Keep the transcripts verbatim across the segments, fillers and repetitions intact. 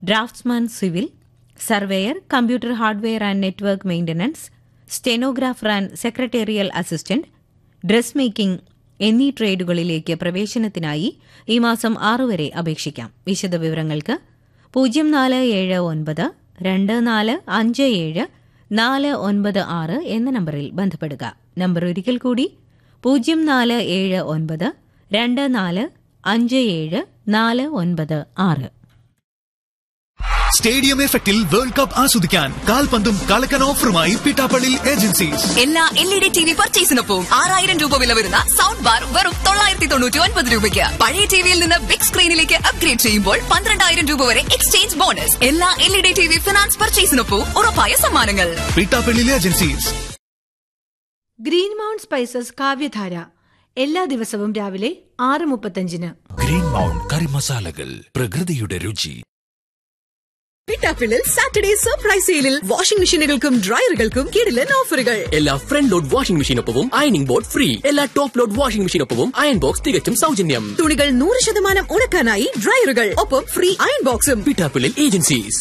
Draughtsman civil, surveyor, computer hardware and network maintenance, stenographer and secretarial assistant, dress making എന്നീ ട്രേഡുകളിലേക്ക് പ്രവേശനത്തിനായി ഈ മാസം ആറ് വരെ അപേക്ഷിക്കാം. വിശദവിവരങ്ങൾക്ക് പൂജ്യം നാല് ഏഴ് ഒൻപത് രണ്ട് നാല് അഞ്ച് ഏഴ് നാല് ഒൻപത് ആറ് എന്ന നമ്പറിൽ ബന്ധപ്പെടുക. നമ്പർ ഒരിക്കൽ കൂടി പൂജ്യം നാല് ഏഴ് ഒൻപത് രണ്ട് നാല് അഞ്ച് ഏഴ് നാല് ഒൻപത് ആറ്. സ്റ്റേഡിയം എഫക്റ്റിൽ വേൾഡ് കപ്പ് ആസ്വദിക്കാൻ കാൽപന്തും കളക്കൻ ഓഫറുമായി പിട്ടാപ്പള്ളി ഏജൻസീസ്. എല്ലാ L E D T V പർച്ചേസിനൊപ്പം ആറായിരം രൂപ വില വരുന്ന സൗണ്ട് ബാർ വെറും തൊള്ളായിരത്തി തൊണ്ണൂറ്റി ഒൻപത് രൂപയ്ക്ക്. പഴയ ടിവിയിൽ നിന്ന് ബിഗ് സ്ക്രീനിലേക്ക് അപ്ഗ്രേഡ് ചെയ്യുമ്പോൾ പന്ത്രണ്ടായിരം രൂപ വരെ എക്സ്ചേഞ്ച് ബോണസ്. എല്ലാ L E D T V finance പർച്ചേസിനൊപ്പം ഉറപ്പായ സമ്മാനങ്ങൾ. Pittappilly agencies. Green mount spices കാവ്യധാര എല്ലാ ദിവസവും രാവിലെ ആറ് മുപ്പത്തഞ്ചിന്. ഗ്രീൻ മൗണ്ട് കറി മസാലകൾ, പ്രകൃതിയുടെ രുചി. പിട്ടാപ്പിളിൽ സാറ്റർഡേ സർപ്രൈസ് സെയിലിൽ വാഷിംഗ് മെഷീനുകൾക്കും ഡ്രയറുകൾക്കും കിടിലൻ ഓഫറുകൾ. എല്ലാ front load washing മെഷീനൊപ്പവും ironing board free. എല്ലാ top load washing മെഷീനൊപ്പവും iron box തികച്ചും സൗജന്യം. തുണികൾ നൂറ് ശതമാനം ഉണക്കാനായി ഡ്രയറുകൾ, ഒപ്പം ഫ്രീ അയൺ ബോക്സും. പിട്ടാപ്പിളിൽ ഏജൻസീസ്.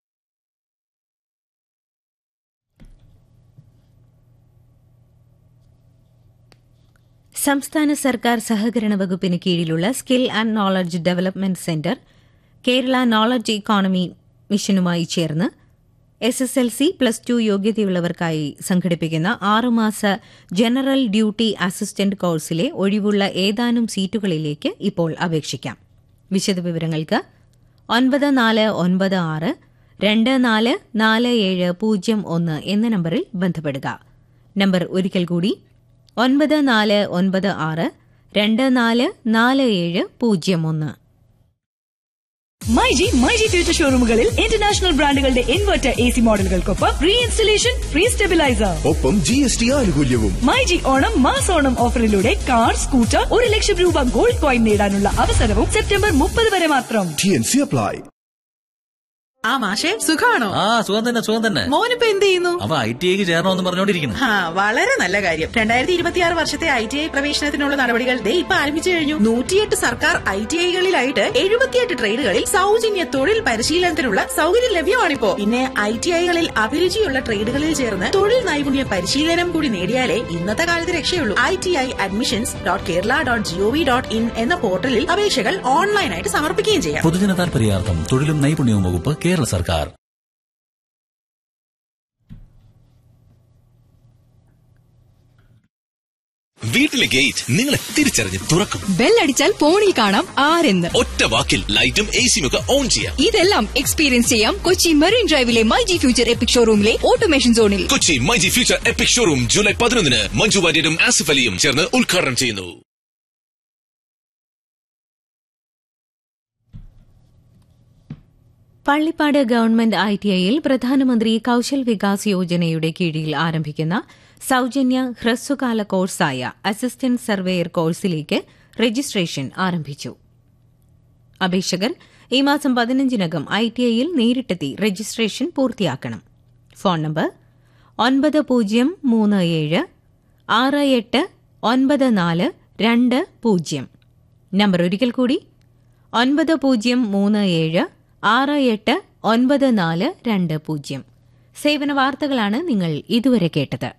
സംസ്ഥാന സർക്കാർ സഹകരണ വകുപ്പിന് കീഴിലുള്ള skill and knowledge development centre Kerala knowledge economy മിഷനുമായി ചേർന്ന് S S L C plus two യോഗ്യതയുള്ളവർക്കായി സംഘടിപ്പിക്കുന്ന ആറുമാസ ജനറൽ ഡ്യൂട്ടി അസിസ്റ്റന്റ് കോഴ്സിലെ ഒഴിവുള്ള ഏതാനും സീറ്റുകളിലേക്ക് ഇപ്പോൾ അപേക്ഷിക്കാം. വിശദവിവരങ്ങൾക്ക് ഒൻപത് നാല് ഒൻപത് ആറ് രണ്ട് നാല് നാല് ഏഴ് പൂജ്യം ഒന്ന് എന്ന നമ്പറിൽ ബന്ധപ്പെടുക. നമ്പർ ഒരിക്കൽ കൂടി ഒൻപത് നാല് ഒൻപത് ആറ് രണ്ട് നാല് നാല് ഏഴ് പൂജ്യം ഒന്ന്. മൈജി മൈജി ഫ്യൂച്ചർ ഷോറൂമുകളിൽ ഇന്റർനാഷണൽ ബ്രാൻഡുകളുടെ inverter A C മോഡലുകൾക്കൊപ്പം free installation, free stabiliser, ഒപ്പം G S T ആനുകൂല്യവും. MyG Onam mass Onam ഓഫറിലൂടെ car, scooter, ഒരു ലക്ഷം രൂപ ഗോൾഡ് കോയിൻ നേടാനുള്ള അവസരവും സെപ്റ്റംബർ മുപ്പത് വരെ മാത്രം. T N C apply. ആ മാഷേ, സുഖാണോ? ആ സുഖം തന്നെ, സുഖം തന്നെ. മോനിപ്പോ എന്ത് ചെയ്യുന്നു? അവ ഐ ടി ഐക്ക് ചേരണമെന്ന് പറഞ്ഞോണ്ടിരിക്കുന്നു. ആ വളരെ നല്ല കാര്യം. രണ്ടായിരത്തി ഇരുപത്തിയാറ് വർഷത്തെ ഐ ടി ഐ പ്രവേശനത്തിനുള്ള നടപടികൾ ദേ ഇപ്പൊ ആരംഭിച്ചു കഴിഞ്ഞു. നൂറ്റിയെട്ട് സർക്കാർ ഐ ടി ഐകളിലായിട്ട് എഴുപത്തിയെട്ട് ട്രേഡുകളിൽ സൗജന്യ തൊഴിൽ പരിശീലനത്തിനുള്ള സൗകര്യം ലഭ്യമാണിപ്പോ. പിന്നെ ഐ ടി ഐകളിൽ അഭിരുചിയുള്ള ട്രേഡുകളിൽ ചേർന്ന് തൊഴിൽ നൈപുണ്യ പരിശീലനം കൂടി നേടിയാലേ ഇന്നത്തെ കാലത്ത് രക്ഷയുള്ളൂ. I T I admissions dot Kerala dot G O V dot in എന്ന പോർട്ടലിൽ അപേക്ഷകൾ ഓൺലൈനായിട്ട് സമർപ്പിക്കുകയും ചെയ്യാം. പൊതുജന താൽപര്യാർത്ഥം തൊഴിലും നൈപുണ്യവും വകുപ്പ്, കേരള സർക്കാർ. വീട്ടിലെ ഗേറ്റ് നിങ്ങളെ തിരിച്ചറിഞ്ഞ് തുറക്കും. ബെല്ലടിച്ചാൽ ഫോണിൽ കാണാം ആരെന്ന്. ഒറ്റ വാക്കിൽ ലൈറ്റും എ സിയും ഒക്കെ ഓൺ ചെയ്യാം. ഇതെല്ലാം എക്സ്പീരിയൻസ് ചെയ്യാം Kochi marine ഡ്രൈവിലെ myG future EPIC ഷോറൂമിലെ automation സോണിൽ. Kochi myG future EPIC showroom July പതിനൊന്നിന് മഞ്ജു വാര്യരും ആസിഫ് അലിയും ചേർന്ന് ഉദ്ഘാടനം ചെയ്യുന്നു. പള്ളിപ്പാട് ഗവൺമെന്റ് ഐ ടി ഐയിൽ പ്രധാനമന്ത്രി കൌശൽ വികാസ് യോജനയുടെ കീഴിൽ ആരംഭിക്കുന്ന സൌജന്യ ഹ്രസ്വകാല കോഴ്സായ അസിസ്റ്റന്റ് സർവേയർ കോഴ്സിലേക്ക് രജിസ്ട്രേഷൻ ആരംഭിച്ചു. അപേക്ഷകർ ഈ മാസം പതിനഞ്ചിനകം ഐ ടി ഐയിൽ നേരിട്ടെത്തി രജിസ്ട്രേഷൻ പൂർത്തിയാക്കണം. ഫോൺ നമ്പർ ഒൻപത് പൂജ്യം മൂന്ന് ഏഴ് ആറ് എട്ട് ഒൻപത് നാല് രണ്ട് പൂജ്യം. നമ്പർ ഒരിക്കൽ കൂടി ഒൻപത് പൂജ്യം മൂന്ന് ഏഴ് ആറ് എട്ട് ഒൻപത് നാല് രണ്ട് പൂജ്യം. സേവന വാർത്തകളാണ് നിങ്ങൾ ഇതുവരെ കേട്ടത്.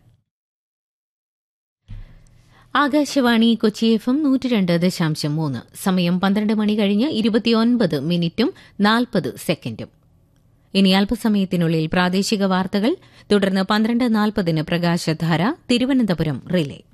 ആകാശവാണി കൊച്ചി എഫ് എം നൂറ്റി രണ്ട് ദശാംശം മൂന്ന്. സമയം പന്ത്രണ്ട് മണി കഴിഞ്ഞ് ഇരുപത്തിയൊൻപത് മിനിറ്റും നാൽപ്പത് സെക്കൻഡും. ഇനി അല്പസമയത്തിനുള്ളിൽ പ്രാദേശിക വാർത്തകൾ, തുടർന്ന് പന്ത്രണ്ട് നാൽപ്പതിന് പ്രകാശധാര തിരുവനന്തപുരം റിലേ.